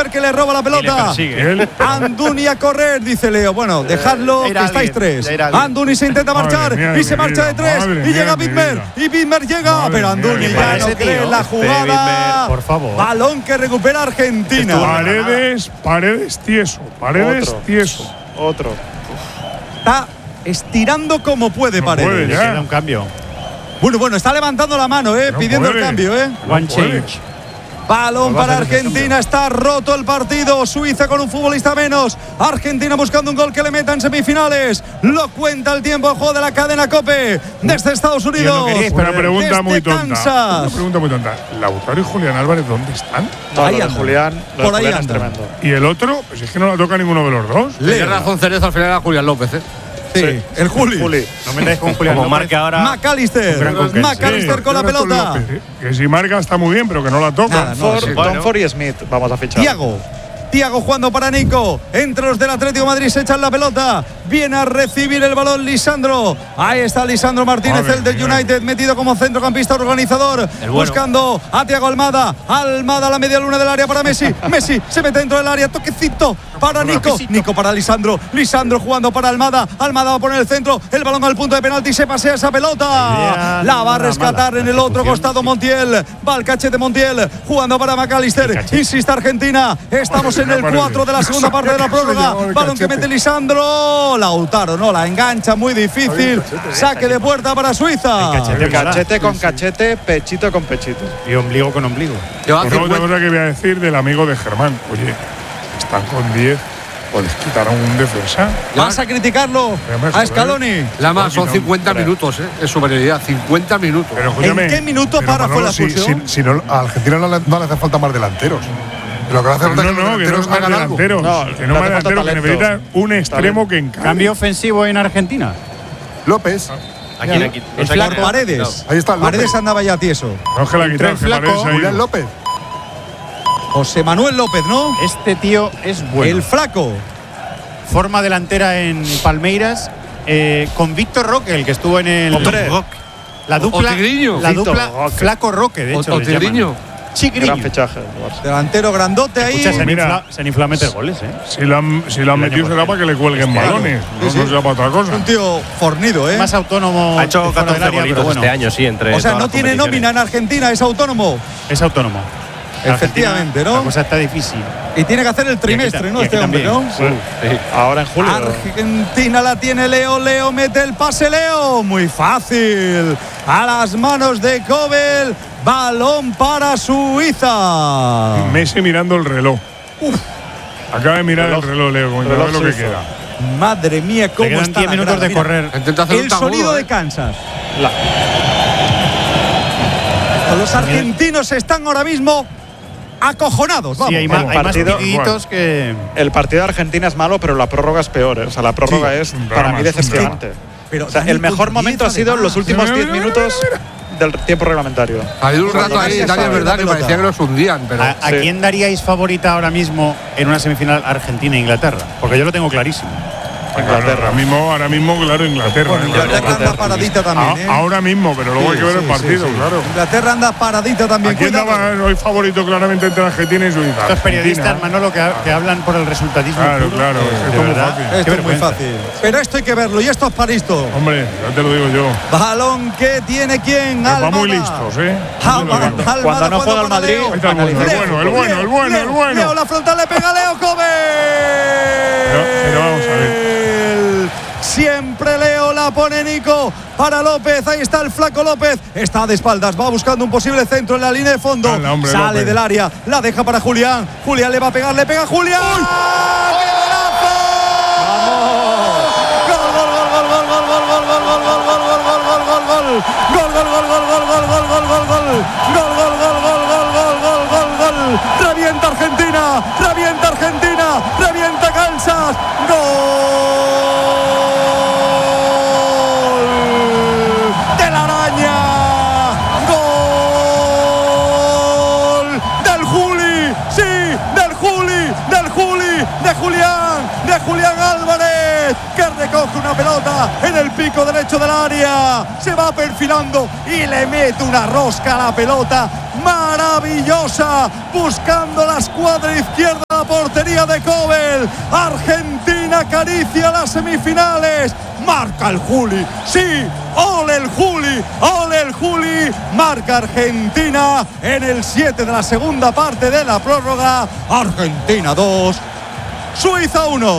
McAllister que le roba la pelota. Anduni a correr, dice Leo. Bueno, dejadlo, que estáis tres. Anduni se intenta marchar y se marcha de tres. Y llega Widmer. Y Widmer llega, pero Anduni ya no cree en la jugada. Por favor. Balón que recupera Argentina. Paredes tieso. Tieso. Otro. Está estirando como puede, Paredes. Le queda un cambio. Bueno, está levantando la mano, pidiendo el cambio, One change. Balón para Argentina, está roto el partido. Suiza con un futbolista menos. Argentina buscando un gol que le meta en semifinales. Lo cuenta el tiempo de juego de la cadena COPE desde Estados Unidos. Una pregunta muy tonta. Kansas. Lautaro y Julián Álvarez, ¿dónde están? Ahí andan. Julián, por ahí es andan. tremendo. ¿Y el otro? Pues es que no la toca ninguno de los dos. Tiene razón Cerezo, al final era Julián López, Sí, el Juli. No me metáis con Julián Como López. marca ahora McAllister con la pelota. Que si marca está muy bien, pero que no la toca. Donford y Smith vamos a fichar. Thiago jugando para Nico. Entre los del Atlético de Madrid se echan la pelota. Viene a recibir el balón Lisandro. Ahí está Lisandro Martínez, el del United, metido como centrocampista organizador. Buscando a Thiago Almada. Almada a la media luna del área para Messi. Messi se mete dentro del área. Toquecito para Nico. Nico para Lisandro. Lisandro jugando para Almada. Almada va a poner el centro. El balón al punto de penalti. Se pasea esa pelota. La va a rescatar en el otro costado Montiel. Va al cachete Montiel. Jugando para McAllister. Insiste Argentina. Estamos en el 4 de la segunda parte de la prórroga. Balón que mete Lisandro. Lautaro no la engancha, muy difícil. Saque de puerta para Suiza. Cachete con cachete, pechito con pechito. Y ombligo con ombligo. Otra cosa que voy a decir del amigo de Germán. Oye, están con 10. Pues quitaron un defensa. ¿Vas a criticarlo a Scaloni? Son 50 minutos, es superioridad. 50 minutos. Pero, escúchame, ¿en qué minuto fue la expulsión? Si no, a Argentina no le hace falta más delanteros. Lo que hace falta es que los delanteros hagan algo. Que no más delanteros, que necesitan un extremo que encaje. Cambio ofensivo en Argentina. López. Aquí. El flaco Paredes. Ahí está López. Paredes andaba ya tieso. No es que la quitaron, que Paredes ahí. Julián López. José Manuel López, ¿no? Este tío es bueno. El flaco. Forma delantera en Palmeiras con Víctor Roque, el que estuvo en el. La dupla. La dupla Flaco Roque, de hecho. Chigriño. Gran fichaje. Delantero grandote ahí. Escucha, se han inflado a meter goles, Si lo han metido será para que le cuelguen balones. No será para otra cosa. Un tío fornido, Más autónomo. Ha hecho 14 golitos este año, entre o sea, no tiene nómina en Argentina, es autónomo. Es autónomo. Efectivamente, ¿no? La cosa está difícil. Y tiene que hacer el trimestre, ¿no? Este hombre, ¿no? Sí. Ahora en julio. Argentina la tiene Leo. Leo mete el pase, Leo. Muy fácil. A las manos de Kobel. Balón para Suiza. Messi mirando el reloj. Acaba de mirar el reloj, Leo, como ya ve lo que queda. Madre mía, cómo quedan está 10 minutos de correr. El sonido de Kansas. Los argentinos están ahora mismo acojonados. Vamos. Sí, hay más partiditos que. El partido de Argentina es malo, pero la prórroga es peor. O sea, la prórroga es para mí decepcionante. Pero o sea, el mejor momento ha sido en los últimos 10 minutos del tiempo reglamentario. Ha habido un rato ahí, Dani, es verdad, que parecía que los hundían. Pero ¿A quién daríais favorita ahora mismo en una semifinal Argentina-Inglaterra? Porque yo lo tengo clarísimo. Inglaterra. Ahora mismo, claro, Inglaterra. Bueno, Inglaterra anda paradita también. Ahora mismo, pero luego hay que ver el partido, claro. Inglaterra anda paradita también. ¿Quién daba hoy favorito claramente entre Argentina y Suiza? Estos periodistas, Manolo, que hablan por el resultadismo. Claro, puro. claro. Esto es muy fácil. Pero esto hay que verlo y esto es para esto. Hombre, ya te lo digo yo. Balón que tiene quién. Va muy listos, Cuando no juega el Madrid. El bueno. Leo, la frontal le pega a Leo Kobe. Pero vamos a ver. Siempre Leo la pone Nico para López. Ahí está el flaco López. Está de espaldas. Va buscando un posible centro en la línea de fondo. Sale López del área. La deja para Julián. Julián le va a pegar. Le pega a Julián. ¡Qué golazo! Revienta Argentina. Revienta Kansas. ¡Gol! De Julián Álvarez, que recoge una pelota en el pico derecho del área, se va perfilando y le mete una rosca a la pelota maravillosa, buscando la escuadra izquierda. La portería de Kobel. Argentina acaricia las semifinales. Marca el Juli. Sí, ole el Juli. Ole el Juli. Marca Argentina en el 7 de la segunda parte de la prórroga. Argentina 2, Suiza 1.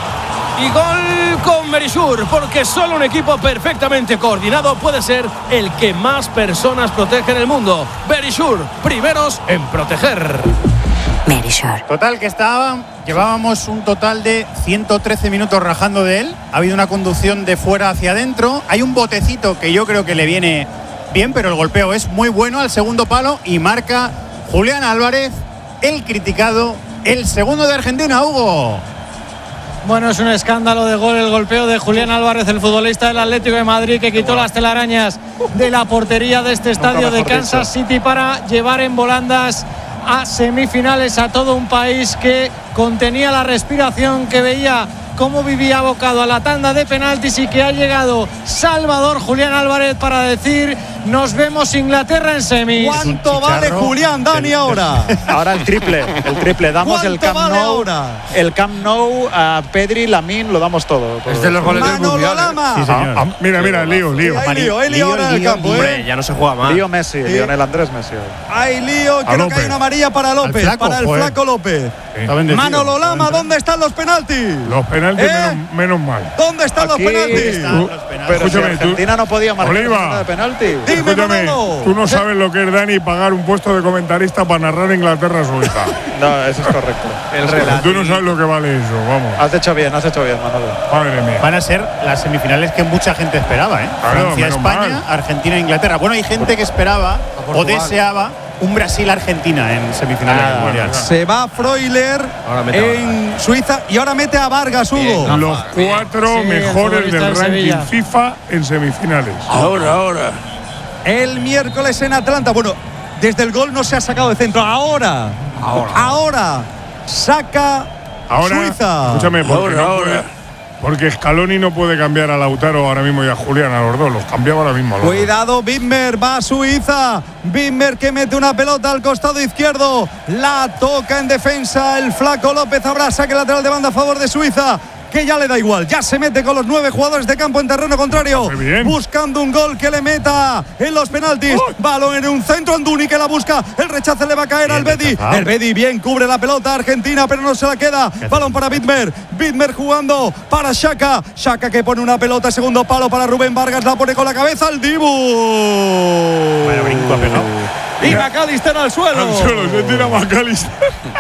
Y gol con Verisur, porque solo un equipo perfectamente coordinado puede ser el que más personas protege en el mundo. Verisur, primeros en proteger. Verisur. Total, que llevábamos un total de 113 minutos rajando de él. Ha habido una conducción de fuera hacia adentro. Hay un botecito que yo creo que le viene bien, pero el golpeo es muy bueno al segundo palo y marca Julián Álvarez, el criticado, el segundo de Argentina, Hugo. Bueno, es un escándalo de gol el golpeo de Julián Álvarez, el futbolista del Atlético de Madrid, que quitó las telarañas de la portería de este estadio de Kansas City para llevar en volandas a semifinales a todo un país que contenía la respiración, que veía cómo vivía abocado a la tanda de penaltis y que ha llegado Salvador Julián Álvarez para decir: nos vemos Inglaterra en semis. ¿Cuánto vale Julián, Dani, ahora? Ahora el triple. Damos el Camp vale Nou. Ahora? El Camp Nou, a Pedri, Lamine, lo damos todo. Es de los goles del Mundial. Sí, señor. Mira, lío. Sí, hay lío ahora en el campo, Hombre, ya no se juega más. Lío Messi, Sí. Lionel Andrés Messi. Hay lío, creo que hay una amarilla para López, flaco, para el joder. flaco López. Sí. Manolo Lama, ¿dónde están los penaltis? Los penaltis, menos mal. ¿Dónde están los Aquí penaltis? están los penaltis. Pero si Escúchame, Argentina no podía marcar Oliva. de penalti. Dime, Escúchame, Manolo. tú no sabes lo que es, Dani, pagar un puesto de comentarista para narrar Inglaterra-Suiza. No, eso es correcto. El relato. Tú no sabes lo que vale eso, vamos. Has hecho bien, Manolo. Madre mía. Van a ser las semifinales que mucha gente esperaba, ¿eh? Claro, Francia-España, menos mal. Argentina-Inglaterra. Bueno, hay gente que esperaba o deseaba un Brasil-Argentina en semifinales del Mundial. Se va Freuler Ahora mete en Suiza y ahora mete a Vargas, Hugo. Los 4 Sí, el mejores futbolista del de ranking Sevilla. FIFA en semifinales. Ahora. El miércoles en Atlanta. Bueno, desde el gol no se ha sacado de centro. Ahora saca Ahora, Suiza. escúchame, porque Scaloni no puede cambiar a Lautaro ahora mismo y a Julián, a los dos. Los cambiaba ahora mismo. a los dos. Cuidado, Widmer, va a Suiza. Widmer que mete una pelota al costado izquierdo. La toca en defensa el flaco López. Habrá saque lateral de banda a favor de Suiza, que ya le da igual, ya se mete con los 9 jugadores de campo en terreno contrario, Muy bien. buscando un gol que le meta en los penaltis. Balón en un centro, Anduni que la busca, el rechace le va a caer al Bedi. El Bedi bien cubre la pelota Argentina, pero no se la queda. Balón para Widmer, Widmer jugando para Xhaka, Xhaka que pone una pelota, segundo palo para Rubén Vargas, la pone con la cabeza al Dibu. Vaya brinco ha pegado. Y McAllister al suelo. Al suelo, se tira McAllister.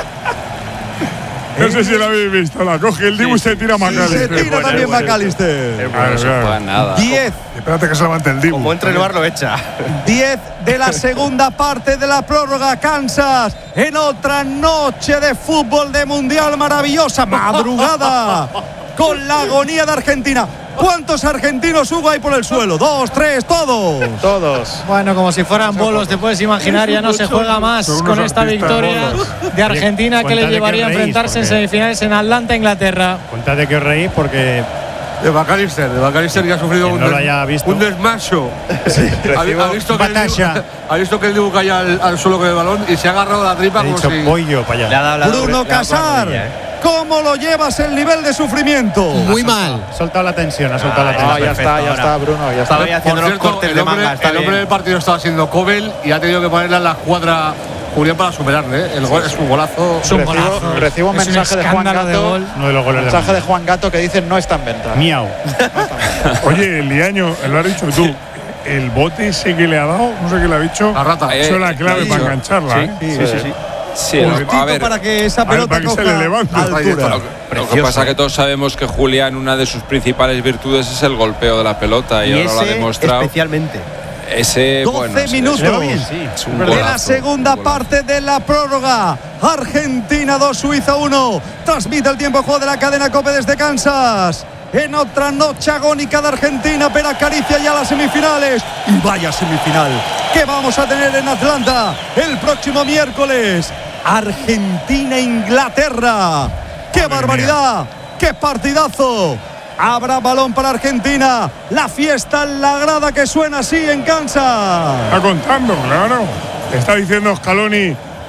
No sé si lo habéis visto, la coge el Dibu y se tira Y se McAllister. tira también McAllister. Claro. Nada. 10 Espérate que se levante el Dibu. Como entre el bar lo echa. 10 de la segunda parte de la prórroga. Kansas en otra noche de fútbol de mundial maravillosa. Madrugada con la agonía de Argentina. ¿Cuántos argentinos, Hugo, hay por el suelo? 2, 3, todos. Todos. Bueno, como si fueran bolos, te puedes imaginar, ya no se juega más Son unos con esta artistas victoria bolos. de Argentina que le Cuéntate llevaría a que reís, enfrentarse en porque- semifinales en Atlanta, Inglaterra. Cuéntate que os reís porque De McAllister que ha sufrido Quien no lo haya visto. un desmayo. Ha visto que batalla. ha visto que el Dibu caía al suelo con el balón y se ha agarrado la tripa he como dicho, si… voy yo para allá. Bruno Casar, ¿cómo lo llevas el nivel de sufrimiento? Muy mal. Ha soltado la tensión, ha soltado la Ah, tensión. ya está, Bruno. Ya está. Por cierto, el hombre del partido estaba siendo Kobel y ha tenido que ponerle a la escuadra Julián para superarle. ¿Eh? El gol es un golazo. Recibo un Es un mensaje de Juan escándalo de Gato. gol. Uno de los goles de Mensaje de Juan Gato que dice no está en venta. Miau. Oye, Liaño, lo has dicho tú. El bote ese que le ha dado, no sé qué le ha dicho. La rata. Eso es la clave para engancharla, ¿eh? Sí, Justito a ver, para que esa A ver, pelota para que se coja le levante. altura. lo que pasa es que todos sabemos que Julián, una de sus principales virtudes es el golpeo de la pelota y ahora lo ha demostrado. especialmente. Ese, 12 bueno, es- minutos es un de golazo, la segunda un golazo. parte de la prórroga. Argentina 2, Suiza 1. Transmite el tiempo de juego de la cadena COPE desde Kansas. En otra noche agónica de Argentina, pero acaricia ya las semifinales. Y vaya semifinal que vamos a tener en Atlanta el próximo miércoles. Argentina-Inglaterra. ¡Qué barbaridad! ¡Qué partidazo! Habrá balón para Argentina. La fiesta en la grada que suena así en Kansas. Está contando, claro. Está diciendo Scaloni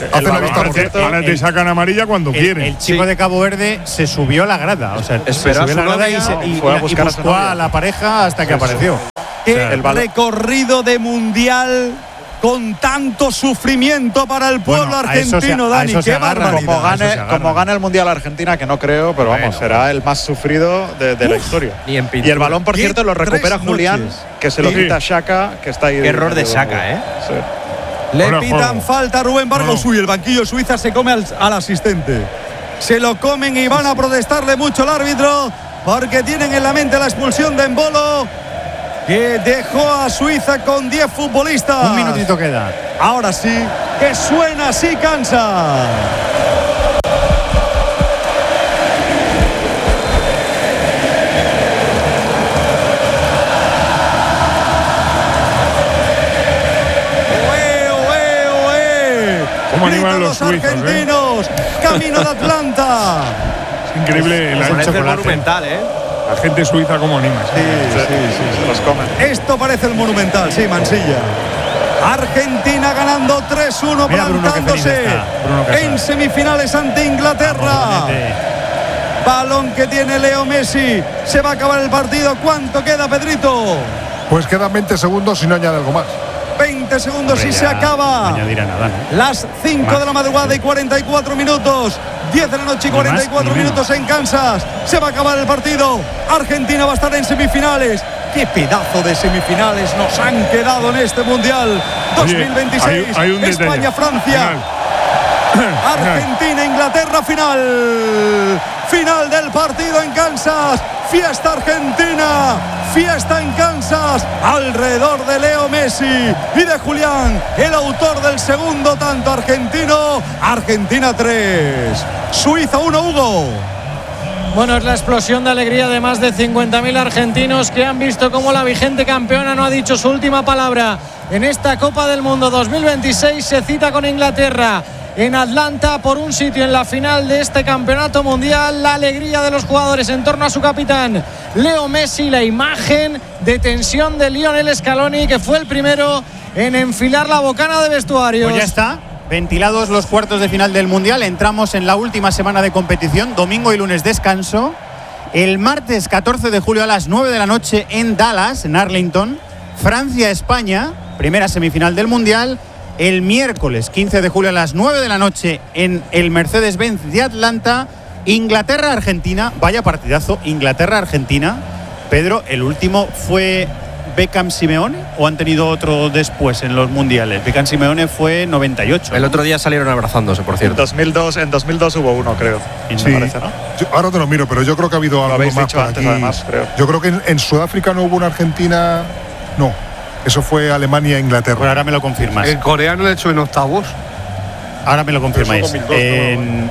Ahora te sacan amarilla cuando quieren. El chico de Cabo Verde se subió a la grada. O sea, se subió a la grada y fue a buscar buscó a la pareja hasta que apareció. Qué recorrido de mundial con tanto sufrimiento para el pueblo argentino, Dani. Qué barbaridad. Como gane el mundial Argentina, que no creo, pero vamos, será el más sufrido de la historia. Y el balón, por cierto, lo recupera Julián, que se lo quita Xhaka, que está ahí. Qué error de Xhaka, Sí. Le pitan falta a Rubén Vargas. Uy, el banquillo Suiza se come al asistente. Se lo comen y van a protestarle mucho al árbitro porque tienen en la mente la expulsión de Embolo, que dejó a Suiza con 10 futbolistas. Un minutito queda. Ahora sí, que suena así Kansas. ¿Cómo animan los suizos, argentinos? Camino de Atlanta. Es increíble el ancho monumental, La gente suiza como anima. Sí, los comen. Esto parece el Monumental, sí, Mansilla. Argentina ganando 3-1, plantándose en semifinales ante Inglaterra. Balón que tiene Leo Messi. Se va a acabar el partido. ¿Cuánto queda, Pedrito? Pues quedan 20 segundos y no añade algo más. 20 segundos y se acaba. No añadirá nada, ¿no? Las 5 de la madrugada y 44 minutos. 10 de la noche y 44 minutos en Kansas. Se va a acabar el partido. Argentina va a estar en semifinales. Qué pedazo de semifinales nos han quedado en este Mundial 2026. España-Francia. Argentina-Inglaterra, final. Final del partido en Kansas. Fiesta argentina. Fiesta en Kansas. Alrededor de Leo Messi y de Julián, el autor del segundo tanto argentino. Argentina 3, Suiza 1, Hugo. Bueno, es la explosión de alegría de más de 50.000 argentinos que han visto cómo la vigente campeona no ha dicho su última palabra en esta Copa del Mundo 2026. Se cita con Inglaterra en Atlanta por un sitio en la final de este campeonato mundial. La alegría de los jugadores en torno a su capitán Leo Messi, la imagen de tensión de Lionel Scaloni, que fue el primero en enfilar la bocana de vestuarios. Pues ya está, ventilados los cuartos de final del mundial. Entramos en la última semana de competición, domingo y lunes descanso. El martes 14 de julio a las 9 de la noche en Dallas, en Arlington, Francia-España, primera semifinal del mundial. El miércoles 15 de julio a las 9 de la noche en el Mercedes-Benz de Atlanta, Inglaterra-Argentina. Vaya partidazo, Inglaterra-Argentina. Pedro, ¿el último fue Beckham-Simeone o han tenido otro después en los mundiales? Beckham-Simeone fue 98. El otro día salieron abrazándose, por cierto. En 2002 hubo uno, creo. Sí. Me parece, ¿no? Ahora te lo miro, pero yo creo que ha habido algo más dicho antes, además, creo. Yo creo que en Sudáfrica no hubo una Argentina. No. Eso fue Alemania-Inglaterra. Bueno, ahora me lo confirmas. El coreano le echó en octavos. Ahora me lo confirmáis. En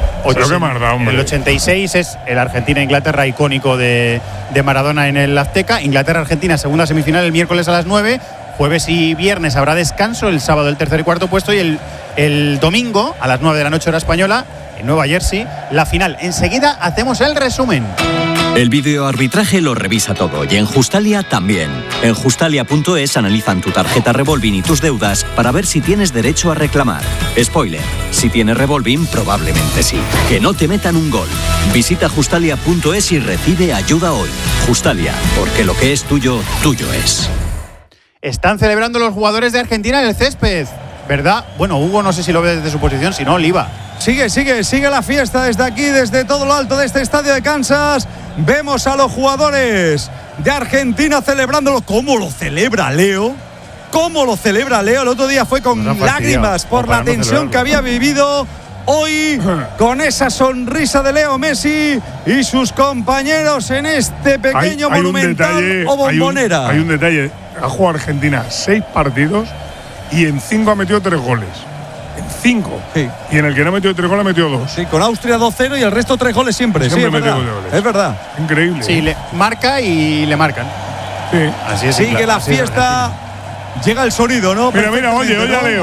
el 86 es el Argentina-Inglaterra icónico de Maradona en el Azteca. Inglaterra-Argentina, segunda semifinal el miércoles a las 9. Jueves y viernes habrá descanso. El sábado el tercer y cuarto puesto. Y el domingo a las 9 de la noche hora española en Nueva Jersey, la final. Enseguida hacemos el resumen. El videoarbitraje lo revisa todo y en Justalia también. En Justalia.es analizan tu tarjeta Revolving y tus deudas para ver si tienes derecho a reclamar. Spoiler, si tienes Revolving, probablemente sí. Que no te metan un gol. Visita Justalia.es y recibe ayuda hoy. Justalia, porque lo que es tuyo, tuyo es. Están celebrando los jugadores de Argentina en el césped, ¿verdad? Bueno, Hugo no sé si lo ve desde su posición, si no, Oliva. Sigue la fiesta desde aquí, desde todo lo alto de este estadio de Kansas. Vemos a los jugadores de Argentina celebrándolo. ¿Cómo lo celebra Leo? ¿Cómo lo celebra Leo? El otro día fue con lágrimas por la tensión que había vivido. Hoy, con esa sonrisa de Leo Messi y sus compañeros en este pequeño monumental o bombonera. Hay un detalle. Ha jugado Argentina 6 partidos y en 5 ha metido 3 goles. En 5. Sí. Y en el que no ha metido 3 goles ha metido 2. Sí, con Austria 2-0 y el resto 3 goles siempre. Siempre sí, mete goles. Es verdad. Increíble. Sí, le marca y le marcan. Sí. Así es. Sigue la fiesta. Llega el sonido, ¿no? Mira, oye a Leo.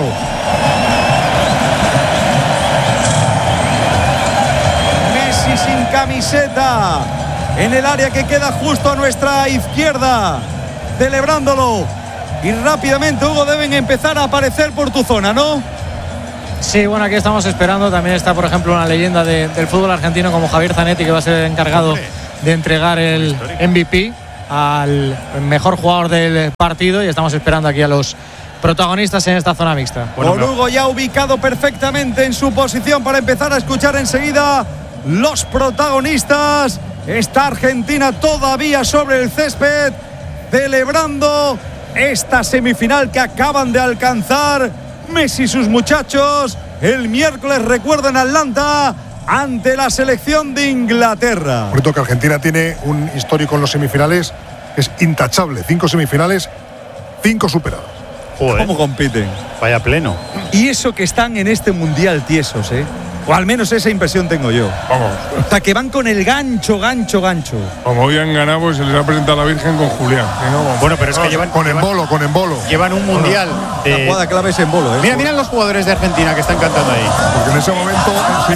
Messi sin camiseta en el área que queda justo a nuestra izquierda, celebrándolo. Y rápidamente, Hugo, deben empezar a aparecer por tu zona, ¿no? Sí, bueno, aquí estamos esperando. También está, por ejemplo, una leyenda del fútbol argentino como Javier Zanetti, que va a ser el encargado de entregar el MVP al mejor jugador del partido, y estamos esperando aquí a los protagonistas en esta zona mixta. Orugo ya ubicado perfectamente en su posición para empezar a escuchar enseguida los protagonistas. Está Argentina todavía sobre el césped celebrando esta semifinal que acaban de alcanzar Messi y sus muchachos el miércoles, recuerdo, en Atlanta ante la selección de Inglaterra. Por cierto, que Argentina tiene un histórico en los semifinales, es intachable. 5 semifinales, 5 superadas. Joder. ¿Cómo compiten? Vaya pleno. Y eso que están en este mundial tiesos, o al menos esa impresión tengo yo. Vamos. O sea, que van con el gancho. Como hoy han ganado, pues se les ha presentado la Virgen con Julián. Bueno, pero es que llevan con embolo. Llevan un mundial. La jugada clave es embolo. Mira los jugadores de Argentina que están cantando ahí. Porque en ese momento, en